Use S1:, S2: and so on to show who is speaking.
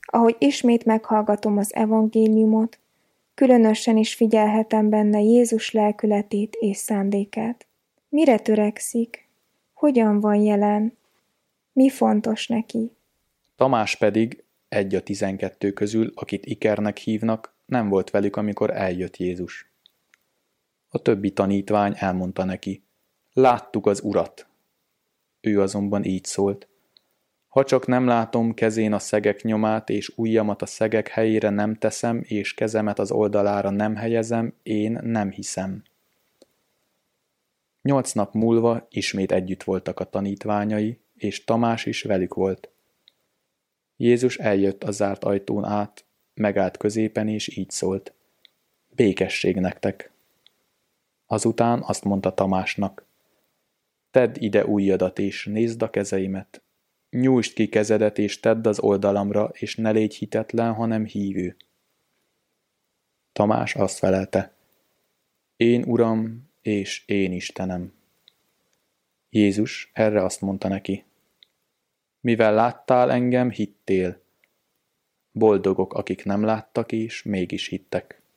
S1: ahogy ismét meghallgatom az evangéliumot, különösen is figyelhetem benne Jézus lelkületét és szándékát. Mire törekszik? Hogyan van jelen? Mi fontos neki?
S2: Tamás pedig, egy a 12 közül, akit Ikernek hívnak, nem volt velük, amikor eljött Jézus. A többi tanítvány elmondta neki: láttuk az Urat. Ő azonban így szólt: ha csak nem látom kezén a szegek nyomát, és ujjamat a szegek helyére nem teszem, és kezemet az oldalára nem helyezem, én nem hiszem. 8 nap múlva ismét együtt voltak a tanítványai, és Tamás is velük volt. Jézus eljött a zárt ajtón át, megállt középen, és így szólt: békesség nektek. Azután azt mondta Tamásnak: tedd ide ujjadat, és nézd a kezeimet. Nyújtsd ki kezedet, és tedd az oldalamra, és ne légy hitetlen, hanem hívő. Tamás azt felelte: én Uram, és én Istenem. Jézus erre azt mondta neki: mivel láttál engem, hittél. Boldogok, akik nem láttak, és mégis hittek.